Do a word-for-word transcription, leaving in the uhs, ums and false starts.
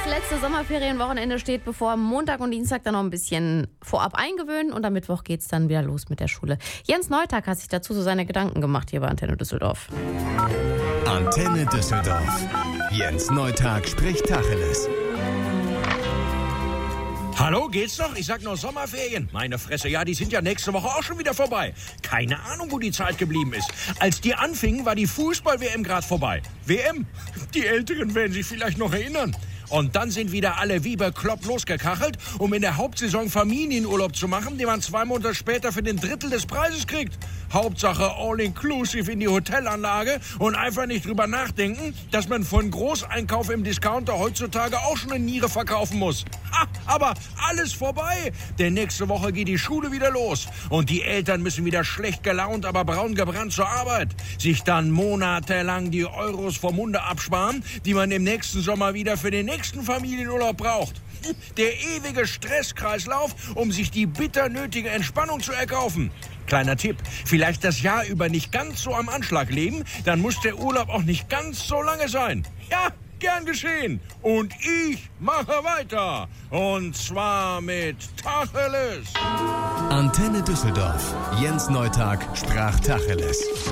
Das letzte Sommerferienwochenende steht bevor. Montag und Dienstag dann noch ein bisschen vorab eingewöhnen und am Mittwoch geht's dann wieder los mit der Schule. Jens Neutag hat sich dazu so seine Gedanken gemacht hier bei Antenne Düsseldorf. Antenne Düsseldorf. Jens Neutag spricht Tacheles. Hallo, geht's noch? Ich sag nur Sommerferien. Meine Fresse, ja, die sind ja nächste Woche auch schon wieder vorbei. Keine Ahnung, wo die Zeit geblieben ist. Als die anfingen, war die Fußball-W M gerade vorbei. W M? Die Älteren werden sich vielleicht noch erinnern. Und dann sind wieder alle wie bekloppt losgekachelt, um in der Hauptsaison Familienurlaub zu machen, den man zwei Monate später für den Drittel des Preises kriegt. Hauptsache all-inclusive in die Hotelanlage und einfach nicht drüber nachdenken, dass man von Großeinkauf im Discounter heutzutage auch schon eine Niere verkaufen muss. Ha, aber alles vorbei, denn nächste Woche geht die Schule wieder los und die Eltern müssen wieder schlecht gelaunt, aber braun gebrannt zur Arbeit. Sich dann monatelang die Euros vom Munde absparen, die man im nächsten Sommer wieder für den nächsten Familienurlaub braucht. Der ewige Stresskreislauf, um sich die bitter nötige Entspannung zu erkaufen. Kleiner Tipp, vielleicht das Jahr über nicht ganz so am Anschlag leben, dann muss der Urlaub auch nicht ganz so lange sein. Ja, gern geschehen. Und ich mache weiter. Und zwar mit Tacheles. Antenne Düsseldorf. Jens Neutag sprach Tacheles.